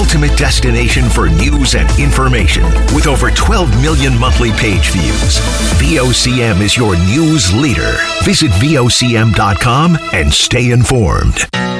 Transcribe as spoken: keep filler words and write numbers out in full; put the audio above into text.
ultimate destination for news and information. With over twelve million monthly page views, V O C M is your news leader. Visit V O C M dot com and stay informed.